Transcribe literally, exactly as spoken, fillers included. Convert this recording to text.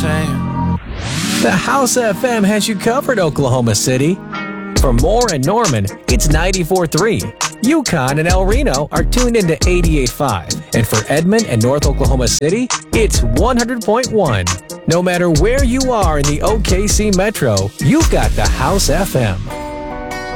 fame. The House F M has you covered, Oklahoma City. For Moore and Norman, it's ninety-four point three. Yukon and El Reno are tuned into eighty-eight point five. And for Edmond and North Oklahoma City, it's one hundred point one. No matter where you are in the O K C Metro, you've got the House F M.